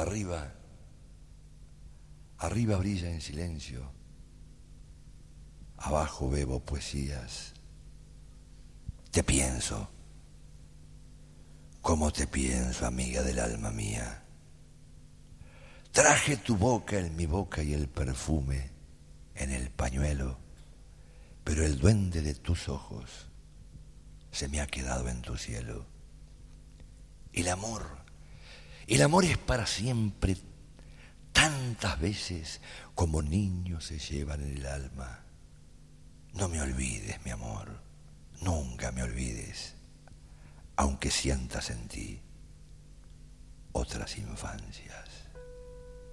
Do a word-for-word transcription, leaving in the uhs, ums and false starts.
Arriba, arriba brilla en silencio, abajo bebo poesías. Te pienso, como te pienso, amiga del alma mía. Traje tu boca en mi boca y el perfume en el pañuelo, pero el duende de tus ojos se me ha quedado en tu cielo. El amor, el amor es para siempre, tantas veces como niños se llevan en el alma. No me olvides, mi amor, nunca me olvides, aunque sientas en ti otras infancias.